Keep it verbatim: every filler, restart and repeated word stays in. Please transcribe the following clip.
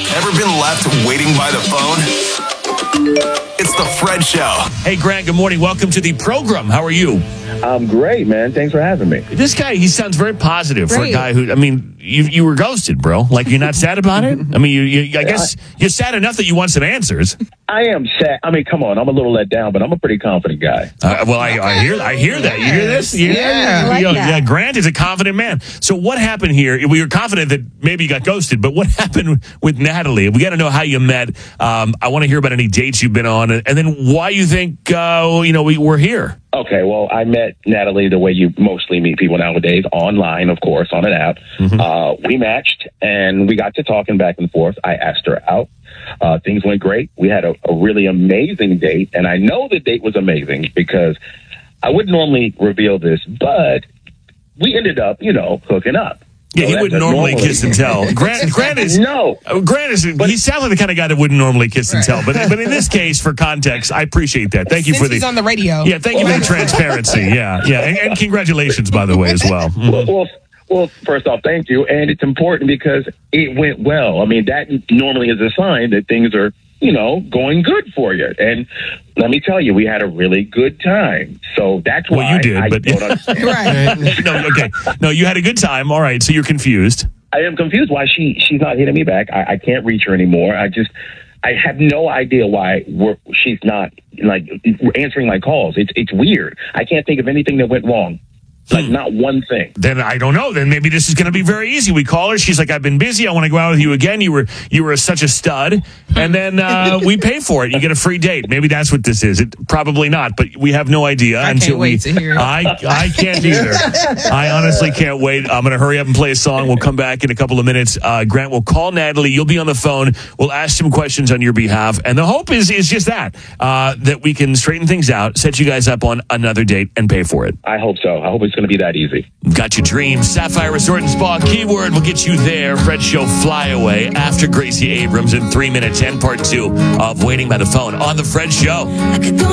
Ever been left waiting by the phone? It's the Fred Show. Hey, Grant, good morning. Welcome to the program. How are you? I'm great, man. Thanks for having me. This guy, he sounds very positive for a Right. guy who, I mean, you you were ghosted, bro. Like, you're not sad about it? I mean, you, you I guess you're sad enough that you want some answers. I am sad. I mean, come on. I'm a little let down, but I'm a pretty confident guy. Uh, well, I, I hear I hear that. You hear this? Yeah. Yeah, I like You know, that. yeah, Grant is a confident man. So what happened here? We were confident that maybe you got ghosted, but what happened with Natalie? We got to know how you met. Um, I want to hear about any dates you've been on, and, and then why you think, uh, you know, we, we're here. Okay, well, I met Natalie the way you mostly meet people nowadays, online, of course, on an app. Mm-hmm. Uh, we matched, and we got to talking back and forth. I asked her out. Uh, things went great. We had a, a really amazing date, and I know the date was amazing because I wouldn't normally reveal this, but we ended up, you know, hooking up. Yeah, So he that- wouldn't that's normally normally- kiss and tell. Grant, Grant is No. uh, Grant is he sounds like the kind of guy that wouldn't normally kiss and tell. But but in this case, for context, I appreciate that. Thank you Since for the he's on the radio. yeah. Thank you for the transparency. Yeah, yeah, and, and congratulations, by the way, as well. Mhm. Well, well, well, first off, thank you. And it's important because it went well. I mean, that normally is a sign that things are, you know, going good for you. And let me tell you, we had a really good time. So that's why Well, you did, I but- don't understand. Right. No, okay, no, you had a good time. All right, so you're confused. I am confused why she she's not hitting me back. I, I can't reach her anymore. I just I have no idea why we're, she's not like answering my calls. It's it's weird. I can't think of anything that went wrong. Like not one thing. Then I don't know. Then maybe this is going to be very easy. We call her. She's like, "I've been busy. I want to go out with you again. You were you were such a stud." And then uh, we pay for it. You get a free date. Maybe that's what this is. It probably not, but we have no idea I until can't wait we. to hear it. I I can't either. I honestly can't wait. I'm going to hurry up and play a song. We'll come back in a couple of minutes. Uh, Grant will call Natalie. You'll be on the phone. We'll ask some questions on your behalf, and the hope is is just that uh, that we can straighten things out, set you guys up on another date, and pay for it. I hope so. I hope it's going to be that easy. Got your dreams. Sapphire Resort and Spa keyword will get you there. Fred Show Fly Away after Gracie Abrams in three minutes and part two of Waiting by the Phone on the Fred Show.